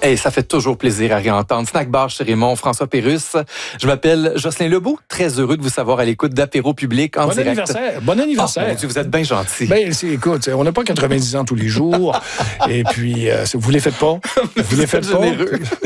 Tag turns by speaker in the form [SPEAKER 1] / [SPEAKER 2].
[SPEAKER 1] Hey, ça fait toujours plaisir à réentendre. Snack Bar chez Raymond, François Pérusse. Je m'appelle Jocelyn Lebeau. Très heureux de vous savoir à l'écoute d'Apéro Public en direct.
[SPEAKER 2] Bon anniversaire.
[SPEAKER 1] Oh, mon Dieu, vous êtes bien gentil.
[SPEAKER 2] Ben, écoute, on n'a pas 90 ans tous les jours. Et puis, vous les faites pas. Vous les faites pas.
[SPEAKER 1] Généreux.